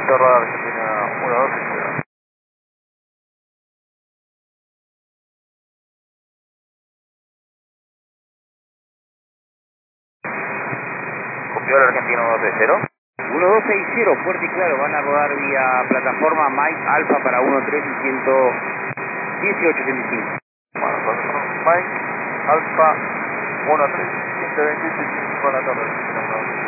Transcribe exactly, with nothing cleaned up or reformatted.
Alto radar Argentina uno dos seis cero. Copió el Argentina uno dos seis cero. uno dos seis cero, fuerte y claro, van a rodar vía plataforma Mike Alfa para uno tres y ciento dieciocho ciento veinticinco. Bueno, Mike Alfa uno tres ciento veintiocho y cinco en la torre.